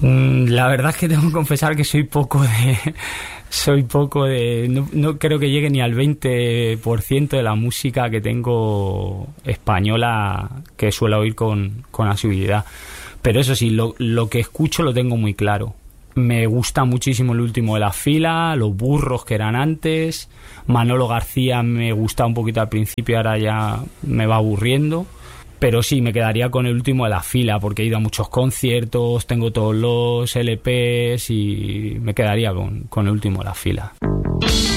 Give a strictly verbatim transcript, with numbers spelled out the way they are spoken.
La verdad es que tengo que confesar que soy poco de... Soy poco de... No, no creo que llegue ni al veinte por ciento de la música que tengo española que suelo oír con, con asiduidad. Pero eso sí, lo, lo que escucho lo tengo muy claro. Me gusta muchísimo el último de la fila, Los Burros, que eran antes. Manolo García me gustaba un poquito al principio, ahora ya me va aburriendo. Pero sí, me quedaría con el último de la fila, porque he ido a muchos conciertos, tengo todos los L Pes y me quedaría con, con el último de la fila.